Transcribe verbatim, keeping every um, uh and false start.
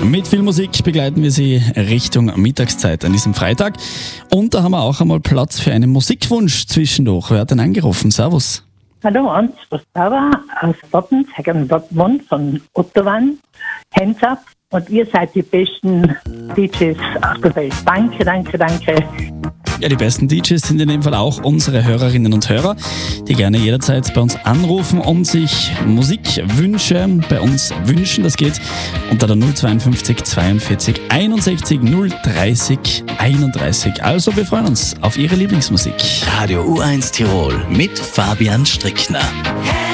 Mit viel Musik begleiten wir Sie Richtung Mittagszeit an diesem Freitag. Und da haben wir auch einmal Platz für einen Musikwunsch zwischendurch. Wer hat denn angerufen? Servus. Hallo, Hans Gustava aus Wattens, Hagen Wattmund von Ottowan. Hands up und ihr seid die besten D Js auf der Welt. Danke, danke, danke. Ja, die besten D Js sind in dem Fall auch unsere Hörerinnen und Hörer, die gerne jederzeit bei uns anrufen und sich Musikwünsche bei uns wünschen. Das geht unter der null zweiundfünfzig zweiundvierzig einundsechzig null dreißig einunddreißig. Also wir freuen uns auf Ihre Lieblingsmusik. Radio U eins Tirol mit Fabian Strickner.